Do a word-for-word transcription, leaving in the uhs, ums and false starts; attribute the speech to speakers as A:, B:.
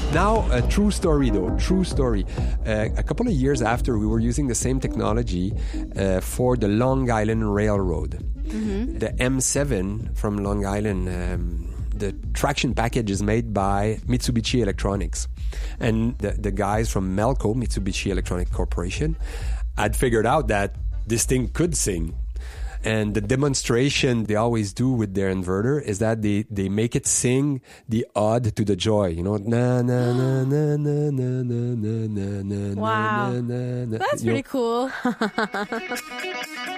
A: Now, a true story though, true story. Uh, a couple of years after, we were using the same technology uh, for the Long Island Railroad. Mm-hmm. The M seven from Long Island, um, the traction package is made by Mitsubishi Electronics. And the, the guys from Melco, Mitsubishi Electronic Corporation, had figured out that this thing could sing. And the demonstration they always do with their inverter is that they, they make it sing the ode to the joy. You know, na na na na na na na na na na.
B: Wow,
A: na, na, na.
B: that's
A: You
B: pretty
A: know?
B: cool.